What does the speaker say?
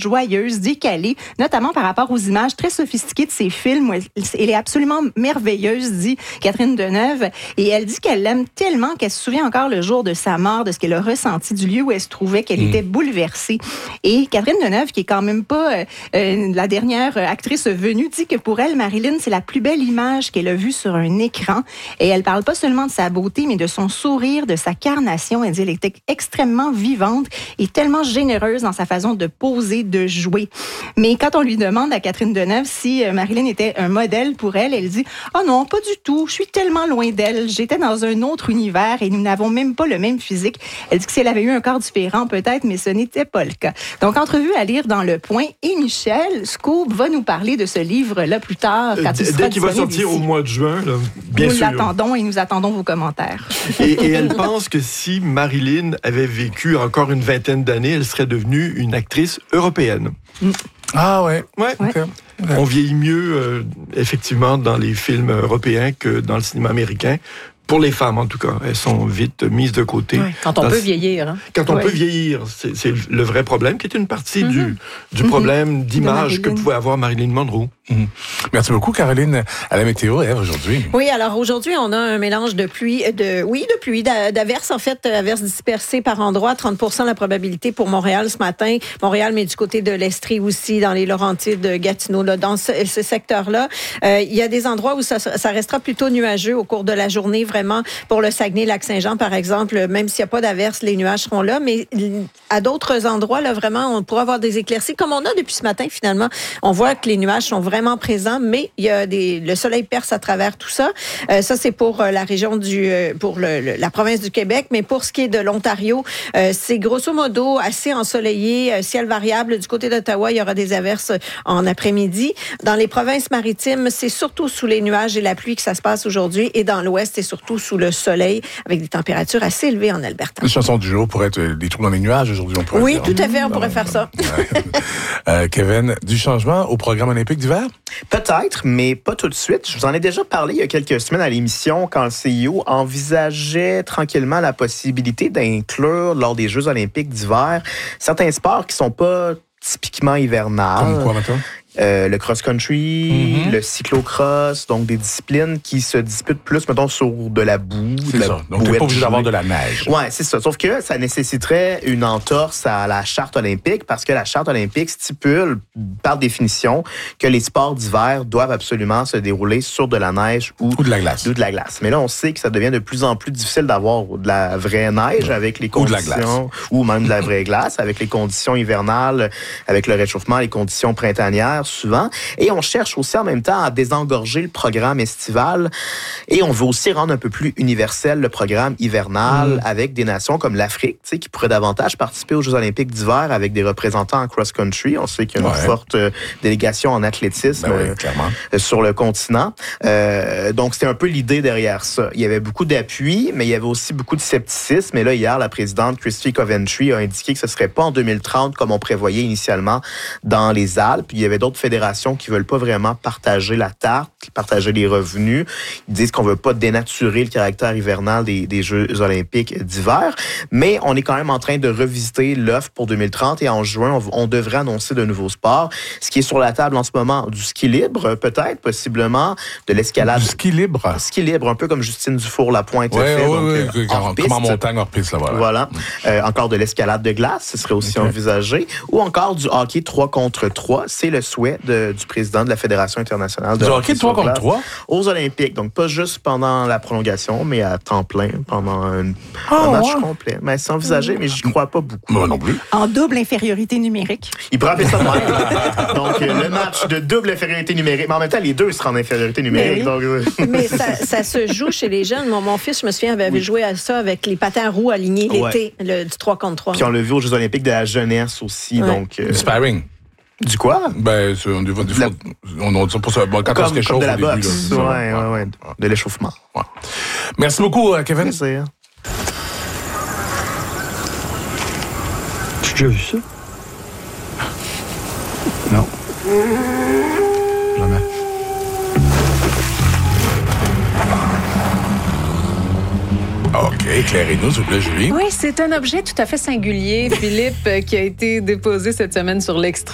joyeuse, décalée, notamment par rapport aux images très sophistiquées de ses films. Elle est absolument merveilleuse, dit Catherine Deneuve. Et elle dit qu'elle l'aime tellement qu'elle se souvient encore le jour de sa mort, de ce qu'elle a ressenti, du lieu où elle se trouvait, qu'elle était bouleversée. Et Catherine Deneuve, qui est quand même pas la dernière actrice venue, dit que pour elle, Marilyn, c'est la plus belle image qu'elle a vue sur un écran. Et elle parle pas seulement de sa beauté, mais de son sourire, de sa carnation. Elle dit qu'elle était extrêmement vivante et tellement généreuse dans sa façon de poser, de jouer. Mais quand on lui demande à Catherine Deneuve si Marilyn était un modèle pour elle, elle dit « Oh non, pas du tout. Je suis tellement loin d'elle. J'étais dans un autre univers et nous n'avons même pas le même physique. » Elle dit que si elle avait eu un corps différent, peut-être, mais ce n'était pas le cas. Donc, entrevue à lire dans Le Point. Et Michel Scoob va nous parler de ce livre-là plus tard, quand il sera dès qu'il va sortir ici. Au mois de juin, là, bien sûr. Nous l'attendons et nous attendons vos commentaires. Et elle pense que si Marilyn avait vécu encore une vingtaine d'années, elle serait devenue une actrice européenne. Ah ouais. Okay. On vieillit mieux, effectivement, dans les films européens que dans le cinéma américain. Pour les femmes, en tout cas. Elles sont vite mises de côté. Ouais, quand on peut vieillir. Hein? Quand on peut vieillir, c'est le vrai problème, qui est une partie du problème d'image que pouvait avoir Marilyn Monroe. Merci beaucoup, Caroline. À la météo, aujourd'hui. Oui, alors aujourd'hui, on a un mélange de pluie, d'averses, en fait, averses dispersées par endroits. 30% la probabilité pour Montréal ce matin. Montréal, mais du côté de l'Estrie aussi, dans les Laurentides, Gatineau, là, dans ce secteur-là. Il y a des endroits où ça restera plutôt nuageux au cours de la journée, vraiment, pour le Saguenay-Lac-Saint-Jean, par exemple. Même s'il n'y a pas d'averses, les nuages seront là. Mais à d'autres endroits, là, vraiment, on pourra avoir des éclaircies, comme on a depuis ce matin, finalement. On voit que les nuages sont vraiment présents, mais il y a le soleil perce à travers tout ça. Ça, c'est pour la région pour la province du Québec. Mais pour ce qui est de l'Ontario, c'est grosso modo assez ensoleillé, ciel variable. Du côté d'Ottawa, il y aura des averses en après-midi. Dans les provinces maritimes, c'est surtout sous les nuages et la pluie que ça se passe aujourd'hui. Et dans l'ouest, c'est surtout sous le soleil, avec des températures assez élevées en Alberta. La chanson du jour pourrait être des trous dans les nuages aujourd'hui. Oui, tout à fait, on pourrait faire ça. Kevin, du changement au programme olympique d'hiver? Peut-être, mais pas tout de suite. Je vous en ai déjà parlé il y a quelques semaines à l'émission quand le CIO envisageait tranquillement la possibilité d'inclure lors des Jeux olympiques d'hiver certains sports qui sont pas typiquement hivernales. Comme quoi, maintenant? Le cross-country, le cyclocross, donc des disciplines qui se disputent plus, mettons, sur de la boue. C'est ça. Donc, t'es pas obligé d'avoir de la neige. Ouais, c'est ça. Sauf que ça nécessiterait une entorse à la charte olympique parce que la charte olympique stipule, par définition, que les sports d'hiver doivent absolument se dérouler sur de la neige ou de la glace. Ou de la glace. Mais là, on sait que ça devient de plus en plus difficile d'avoir de la vraie neige avec les conditions... Ou de la glace. Ou même de la vraie glace, avec les conditions hivernales, avec le réchauffement, les conditions printanières, souvent. Et on cherche aussi en même temps à désengorger le programme estival. Et on veut aussi rendre un peu plus universel le programme hivernal avec des nations comme l'Afrique, tu sais, qui pourraient davantage participer aux Jeux olympiques d'hiver avec des représentants en cross-country. On sait qu'il y a une forte délégation en athlétisme sur le continent. Donc, c'était un peu l'idée derrière ça. Il y avait beaucoup d'appui, mais il y avait aussi beaucoup de scepticisme. Et là, hier, la présidente Christy Coventry a indiqué que ce ne serait pas en 2030 comme on prévoyait initialement dans les Alpes. Il y avait d'autres fédérations qui veulent pas vraiment partager la tarte, partager les revenus. Ils disent qu'on veut pas dénaturer le caractère hivernal des Jeux olympiques d'hiver, mais on est quand même en train de revisiter l'offre pour 2030 et en juin, on devrait annoncer de nouveaux sports. Ce qui est sur la table en ce moment, du ski libre, peut-être, possiblement, de l'escalade. Du ski libre? Ski libre, un peu comme Justine Dufour-Lapointe fait. Oui, comme en montagne, hors piste, là, voilà. Encore de l'escalade de glace, ce serait aussi envisagé. Ou encore du hockey 3 contre 3. C'est le souhait du président de la Fédération internationale de hockey 3 contre 3 aux Olympiques. Donc, pas juste pendant la prolongation, mais à temps plein, pendant un match complet. Mais c'est envisagé, mais j'y crois pas beaucoup. Moi non plus. En double infériorité numérique. Il pourrait appeler ça de même. Donc, le match de double infériorité numérique. Mais en même temps, les deux seront en infériorité numérique. Mais ça se joue chez les jeunes. Mon fils, je me souviens, avait joué à ça avec les patins à roues alignés l'été, du 3 contre 3. Puis on l'a vu aux Jeux olympiques de la jeunesse aussi. Donc, du sparring. Du quoi? Ben, on dit pour ça. Bon, quand on se réchauffe de la au début, boxe. Ouais. De l'échauffement. Ouais. Merci beaucoup, Kevin. Merci. Tu as déjà vu ça? Non. Jamais. OK, éclairez-nous, s'il vous plaît, Julie. Oui, c'est un objet tout à fait singulier, Philippe, qui a été déposé cette semaine sur l'extra.